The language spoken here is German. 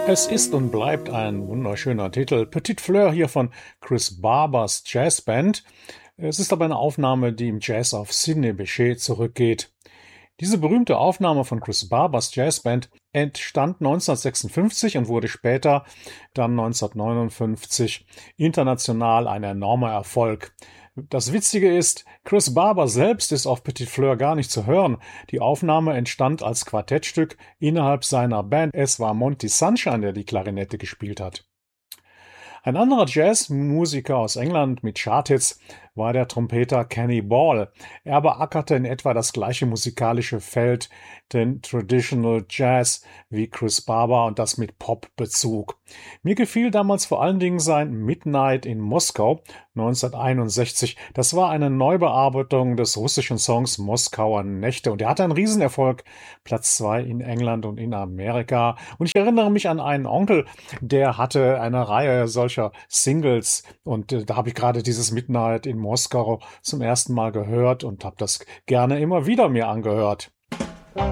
Es ist und bleibt ein wunderschöner Titel. Petite Fleur hier von Chris Barbers Jazzband. Es ist aber eine Aufnahme, die im Jazz auf Sidney Bechet zurückgeht. Diese berühmte Aufnahme von Chris Barbers Jazzband entstand 1956 und wurde später, dann 1959, international ein enormer Erfolg. Das Witzige ist, Chris Barber selbst ist auf Petite Fleur gar nicht zu hören. Die Aufnahme entstand als Quartettstück innerhalb seiner Band. Es war Monty Sunshine, der die Klarinette gespielt hat. Ein anderer Jazzmusiker aus England mit Charthits war der Trompeter Kenny Ball. Er beackerte in etwa das gleiche musikalische Feld, den Traditional Jazz, wie Chris Barber und das mit Pop-Bezug. Mir gefiel damals vor allen Dingen sein Midnight in Moskau 1961. Das war eine Neubearbeitung des russischen Songs Moskauer Nächte und er hatte einen Riesenerfolg. Platz 2 in England und in Amerika. Und ich erinnere mich an einen Onkel, der hatte eine Reihe solcher Singles und da habe ich gerade dieses Midnight in Moskau zum ersten Mal gehört und habe das gerne immer wieder mir angehört.